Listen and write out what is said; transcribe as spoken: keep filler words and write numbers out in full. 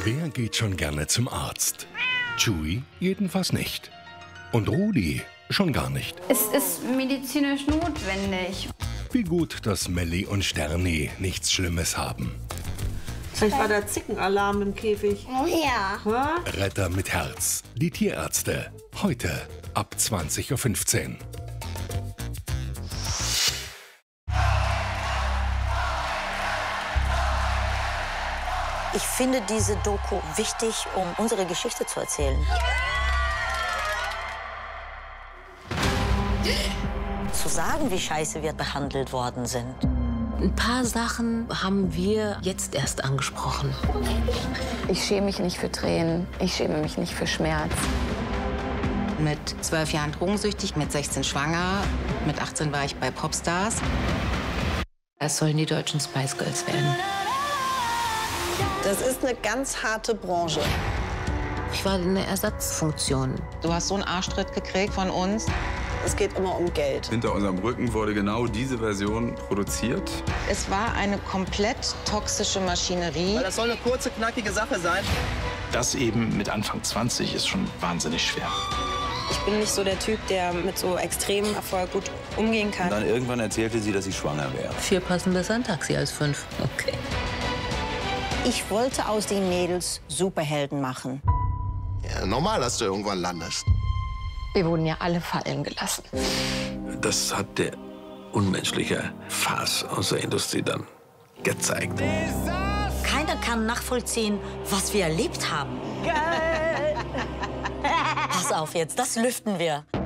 Wer geht schon gerne zum Arzt? Chewie jedenfalls nicht. Und Rudi schon gar nicht. Es ist medizinisch notwendig. Wie gut, dass Melli und Sterni nichts Schlimmes haben. Vielleicht war der Zickenalarm im Käfig. Oh ja. Ha? Retter mit Herz. Die Tierärzte. Heute ab zwanzig Uhr fünfzehn. Ich finde diese Doku wichtig, um unsere Geschichte zu erzählen. Zu sagen, wie scheiße wir behandelt worden sind. Ein paar Sachen haben wir jetzt erst angesprochen. Ich schäme mich nicht für Tränen. Ich schäme mich nicht für Schmerz. Mit zwölf Jahren drogensüchtig, mit sechzehn schwanger, mit achtzehn war ich bei Popstars. Es sollen die deutschen Spice Girls werden. Das ist eine ganz harte Branche. Ich war eine Ersatzfunktion. Du hast so einen Arschtritt gekriegt von uns. Es geht immer um Geld. Hinter unserem Rücken wurde genau diese Version produziert. Es war eine komplett toxische Maschinerie. Weil das soll eine kurze, knackige Sache sein. Das eben mit Anfang zwanzig ist schon wahnsinnig schwer. Ich bin nicht so der Typ, der mit so extremem Erfolg gut umgehen kann. Und dann irgendwann erzählte sie, dass sie schwanger wäre. Vier passen besser ein Taxi als fünf. Okay. Ich wollte aus den Mädels Superhelden machen. Ja, normal, dass du irgendwann landest. Wir wurden ja alle fallen gelassen. Das hat der unmenschliche Farce aus der Industrie dann gezeigt. Keiner kann nachvollziehen, was wir erlebt haben. Geil. Pass auf jetzt, das lüften wir.